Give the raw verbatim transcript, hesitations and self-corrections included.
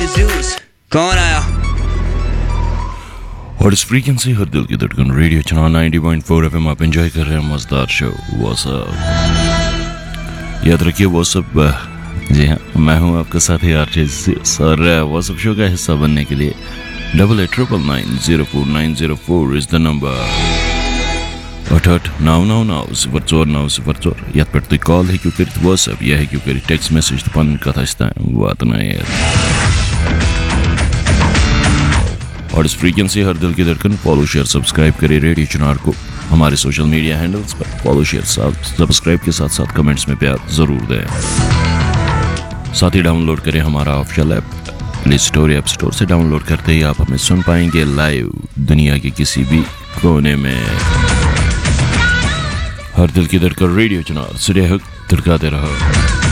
Zeus. कौन आया? और इस फ्रीक्वेंसी हर दिल की धड़कन radio channel ninety point four FM आप एंजॉय कर रहे हैं मजेदार शो व्हाट्सअप। याद रखिए व्हाट्सअप, जी हाँ मैं हूँ आपका साथी आरजे और व्हाट्सअप शो का हिस्सा बनने के लिए double eight triple nine zero four nine zero four is the number. अठट नाव नाव नाव सिफर चोर नाव सिफर चोर यथ पे तुम कॉल हेकू कर व्हाट्सअप या हेकू कर टेक्स्ट मैसेज तो पन कथा वातना और इस फ्रीक्वेंसी हर दिल की धड़कन फॉलो शेयर सब्सक्राइब करें रेडियो चुनार को हमारे सोशल मीडिया हैंडल्स पर. फॉलो शेयर सब्सक्राइब के साथ साथ कमेंट्स में प्यार जरूर दें. साथ ही डाउनलोड करें हमारा official app play store app store से. डाउनलोड करते ही आप हमें सुन पाएंगे लाइव दुनिया के किसी भी कोने में. हर दिल की धड़कन रेडियो चुनार सुरह धड़काते रहो.